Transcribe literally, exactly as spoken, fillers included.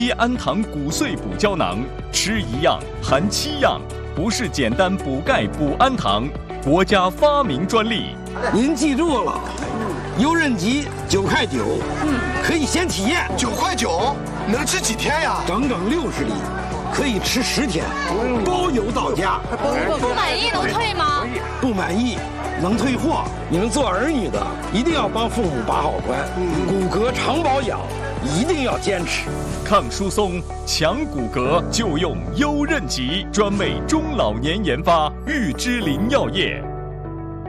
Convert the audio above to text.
安糖骨碎补胶囊，吃一样含七样，不是简单补钙补安糖，国家发明专利。 您记住了，优韧吉九块九，嗯，可以先体验。 九块九能吃几天呀？ 整整六十粒，可以吃十天，包邮到家。 不满意能退吗？ 不满意能退货。你们做儿女的一定要帮父母把好关，骨骼常保养一定要坚持。 抗疏松、强骨骼就用优韧吉，专为中老年研发，玉之林药业。